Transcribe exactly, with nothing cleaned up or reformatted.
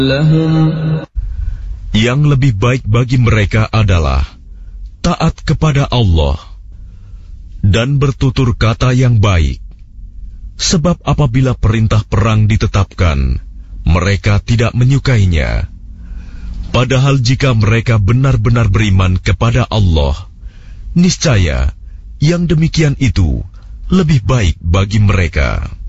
لهم Yang lebih baik bagi mereka adalah taat kepada Allah dan bertutur kata yang baik. Sebab apabila perintah perang ditetapkan, mereka tidak menyukainya. Padahal jika mereka benar-benar beriman kepada Allah, niscaya yang demikian itu lebih baik bagi mereka.